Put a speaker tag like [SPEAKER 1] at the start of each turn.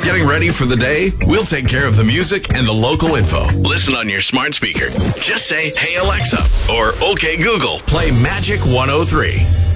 [SPEAKER 1] Getting ready for the day? We'll take care of the music and the local info. Listen on your smart speaker. Just say, "Hey Alexa," or "Okay Google, play Magic 103."